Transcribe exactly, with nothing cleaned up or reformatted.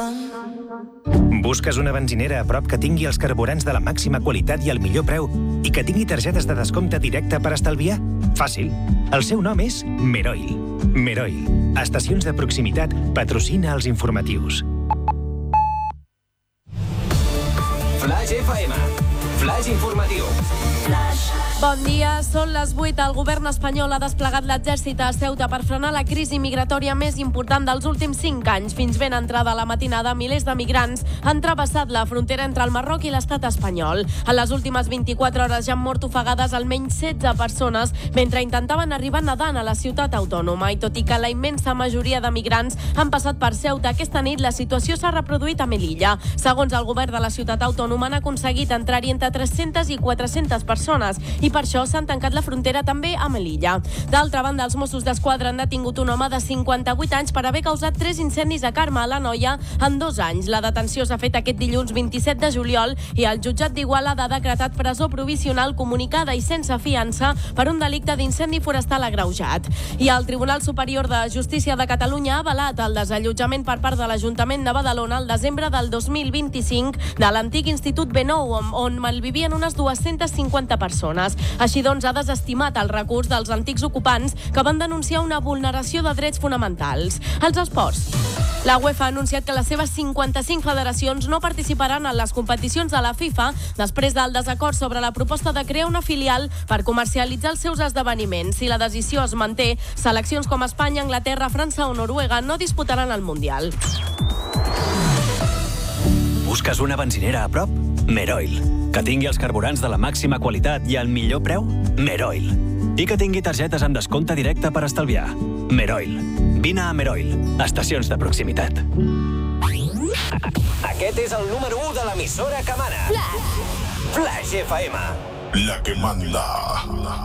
Busques una benzinera a prop que tingui els carburants de la màxima qualitat i el millor preu i que tingui targetes de descompte directe per estalviar? Fàcil. El seu nom és Meroil. Meroil. Estacions de proximitat patrocina els informatius. Flash F M. Flash informatiu. Bon dia, són les vuit. El govern espanyol ha desplegat l'exèrcit a Ceuta per frenar la crisi migratòria més important dels últims cinc anys. Fins ben entrada a la matinada, milers de migrants han travessat la frontera entre el Marroc i l'estat espanyol. En les últimes vint-i-quatre hores ja han mort ofegades almenys setze persones mentre intentaven arribar nedant a la ciutat autònoma. I tot i que la immensa majoria de migrants han passat per Ceuta, aquesta nit la situació s'ha reproduït a Melilla. Segons el govern de la ciutat autònoma, han aconseguit entrar-hi entre tres-centes i quatre-centes persones i per això s'han tancat la frontera també a Melilla. D'altra banda, els Mossos d'Esquadra han detingut un home de cinquanta-vuit anys per haver causat tres incendis a Carme, a l'Anoia, en dos anys. La detenció s'ha fet aquest dilluns vint-i-set de juliol i el jutjat d'Igualada ha decretat presó provisional comunicada i sense fiança per un delicte d'incendi forestal agreujat. I el Tribunal Superior de Justícia de Catalunya ha avalat el desallotjament per part de l'Ajuntament de Badalona el desembre del dos mil vint-i-cinc de l'antic Institut B nou, on malvivien unes dues-centes cinquanta persones. Així doncs, ha desestimat el recurs dels antics ocupants que van denunciar una vulneració de drets fonamentals. Els esports. La UEFA ha anunciat que les seves cinquanta-cinc federacions no participaran en les competicions de la FIFA després del desacord sobre la proposta de crear una filial per comercialitzar els seus esdeveniments. Si la decisió es manté, seleccions com Espanya, Anglaterra, França o Noruega no disputaran el Mundial. Busques una benzinera a prop? Meroil. Que tingui els carburants de la màxima qualitat i el millor preu? Meroil. I que tingui targetes amb descompte directe per estalviar? Meroil. Vine a Meroil. Estacions de proximitat. Aquest és el número u de l'emissora que mana. Flash. Flash F M. La que manda.